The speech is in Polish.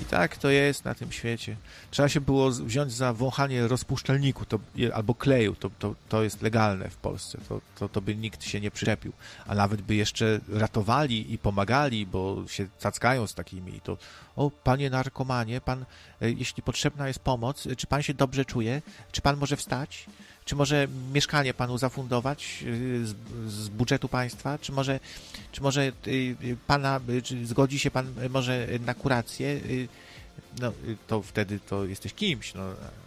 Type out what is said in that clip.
tak to jest na tym świecie. Trzeba się było wziąć za wąchanie rozpuszczalniku albo kleju, to jest legalne w Polsce, to by nikt się nie przyczepił, a nawet by jeszcze ratowali i pomagali, bo się cackają z takimi, to panie narkomanie, pan, jeśli potrzebna jest pomoc, czy pan się dobrze czuje, czy pan może wstać, czy może mieszkanie panu zafundować z budżetu państwa, czy może pana, czy zgodzi się pan może na kurację, no to wtedy to jesteś kimś, no,